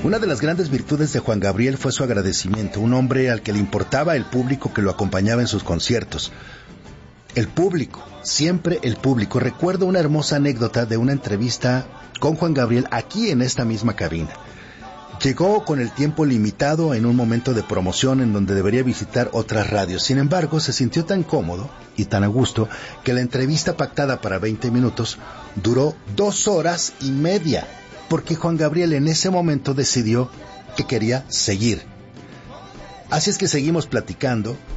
Una de las grandes virtudes de Juan Gabriel fue su agradecimiento, un hombre al que le importaba el público que lo acompañaba en sus conciertos. El público, siempre el público. Recuerdo una hermosa anécdota de una entrevista con Juan Gabriel aquí en esta misma cabina. Llegó con el tiempo limitado en un momento de promoción en donde debería visitar otras radios. Sin embargo, se sintió tan cómodo y tan a gusto que la entrevista pactada para 20 minutos duró 2 horas y media, porque Juan Gabriel en ese momento decidió que quería seguir. Así es que seguimos platicando